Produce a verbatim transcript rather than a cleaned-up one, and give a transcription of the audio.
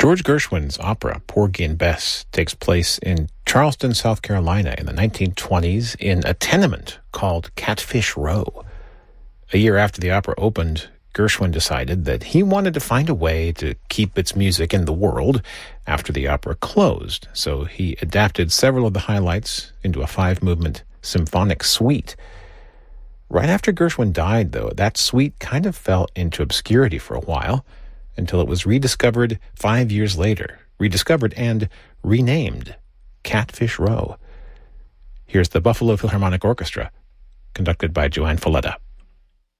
George Gershwin's opera, Porgy and Bess, takes place in Charleston, South Carolina in the nineteen twenties in a tenement called Catfish Row. A year after the opera opened, Gershwin decided that he wanted to find a way to keep its music in the world after the opera closed, so he adapted several of the highlights into a five-movement symphonic suite. Right after Gershwin died, though, that suite kind of fell into obscurity for a while, until it was rediscovered five years later, rediscovered and renamed Catfish Row. Here's the Buffalo Philharmonic Orchestra, conducted by Joanne Falletta.